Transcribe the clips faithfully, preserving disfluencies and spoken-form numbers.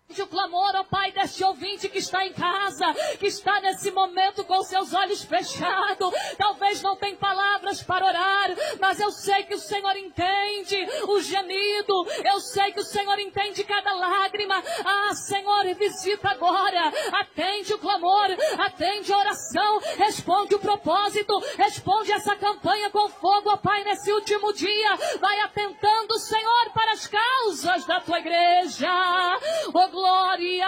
O clamor, ó Pai, deste ouvinte que está em casa, que está nesse momento com seus olhos fechados, talvez não tem palavras para orar, mas eu sei que o Senhor entende o gemido, eu sei que o Senhor entende cada lágrima. Ah, Senhor, visita agora, atende o clamor, atende a oração, responde o propósito, responde essa campanha com fogo, ó Pai, nesse último dia, vai atentando, Senhor, para as causas da tua igreja. Oh, glória!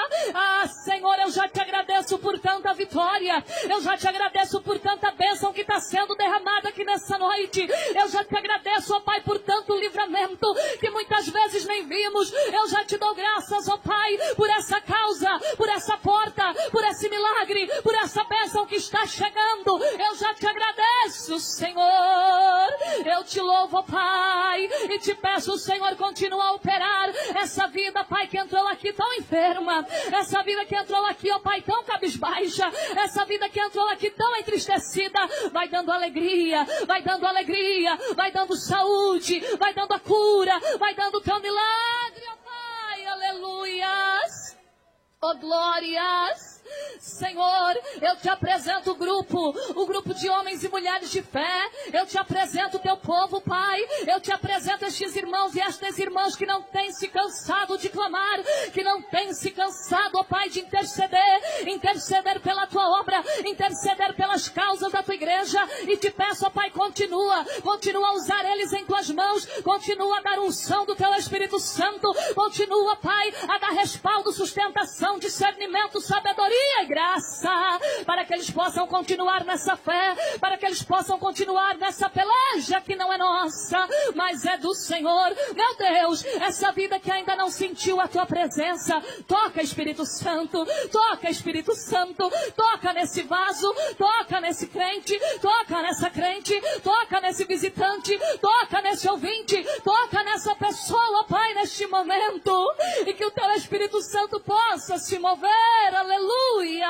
Ah, Senhor, eu já te agradeço por tanta vitória. Eu já te agradeço por tanta bênção que está sendo derramada aqui nessa noite. Eu já te agradeço, ó Pai, por tanto livramento que muitas vezes nem vimos. Eu já te dou graças, ó Pai, por essa causa, por essa porta, por esse milagre, por essa bênção que está chegando. Eu já te agradeço, Senhor. Eu te louvo, ó Pai, e te peço, Senhor, continua a operar essa vida, Pai, que entrou aqui tão enferma, essa vida que entrou aqui, ó Pai, tão cabisbaixa, essa vida que entrou aqui tão entristecida, vai dando alegria, vai dando alegria, vai dando saúde, vai dando a cura, vai dando o teu milagre, ó Pai, aleluias, ó glórias. Senhor, eu te apresento o grupo, o grupo de homens e mulheres de fé, eu te apresento o teu povo, Pai, eu te apresento estes irmãos e estas irmãs que não têm se cansado de clamar, que não têm se cansado, ó Pai, de interceder, interceder pela tua obra, interceder pelas causas da tua igreja, e te peço, ó Pai, continua, continua a usar eles em tuas mãos, continua a dar unção do teu Espírito Santo, continua, Pai, a dar respaldo, sustentação, discernimento, sabedoria e graça, para que eles possam continuar nessa fé, para que eles possam continuar nessa peleja que não é nossa, mas é do Senhor. Meu Deus, essa vida que ainda não sentiu a tua presença, toca, Espírito Santo, toca, Espírito Santo, toca nesse vaso, toca nesse crente, toca nessa crente, toca nesse visitante, toca nesse ouvinte, toca nessa pessoa, ó Pai, neste momento, e que o teu Espírito Santo possa se mover, aleluia.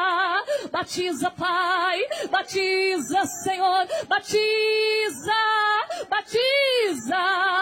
Batiza, Pai, batiza, Senhor, batiza, batiza.